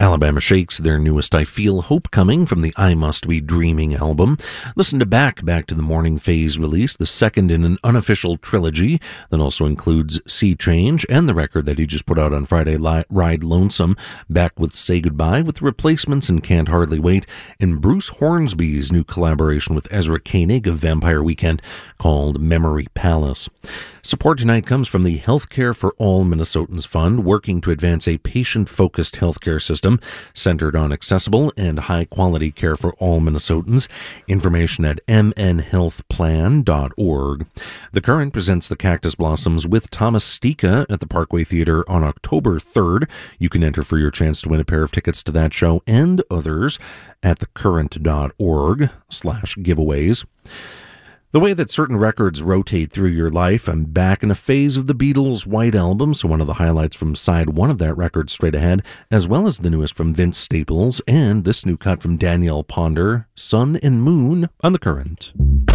Alabama Shakes, their newest I Feel Hope Coming from the I Must Be Dreaming album. Listen to Back to the Morning Phase release, the second in an unofficial trilogy that also includes Sea Change and the record that he just put out on Friday, Ride Lonesome. Back with Say Goodbye with Replacements and Can't Hardly Wait, and Bruce Hornsby's new collaboration with Ezra Koenig of Vampire Weekend called Memory Palace. Support tonight comes from the Healthcare for All Minnesotans Fund, working to advance a patient-focused healthcare system centered on accessible and high-quality care for all Minnesotans. Information at mnhealthplan.org. The Current presents the Cactus Blossoms with Thomas Stika at the Parkway Theater on October 3rd. You can enter for your chance to win a pair of tickets to that show and others at thecurrent.org/giveaways. The way that certain records rotate through your life, I'm back in a phase of the Beatles' White Album, so one of the highlights from side one of that record straight ahead, as well as the newest from Vince Staples, and this new cut from Danielle Ponder, Sun and Moon on The Current.